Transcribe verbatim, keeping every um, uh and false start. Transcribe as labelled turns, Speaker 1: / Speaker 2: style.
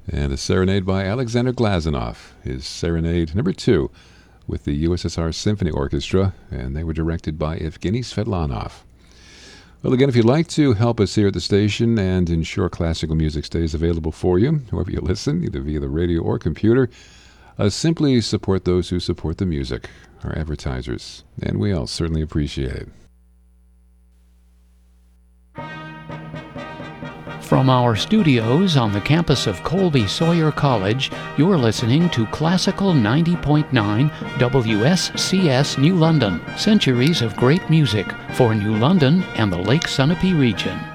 Speaker 1: And a serenade by Alexander Glazunov, his serenade number two with the U S S R Symphony Orchestra, and they were directed by Evgeny Svetlanov. Well, again, if you'd like to help us here at the station and ensure classical music stays available for you, wherever you listen, either via the radio or computer, uh, simply support those who support the music, our advertisers, and we all certainly appreciate it.
Speaker 2: From our studios on the campus of Colby Sawyer College, you're listening to Classical ninety point nine W S C S New London, centuries of great music for New London and the Lake Sunapee region.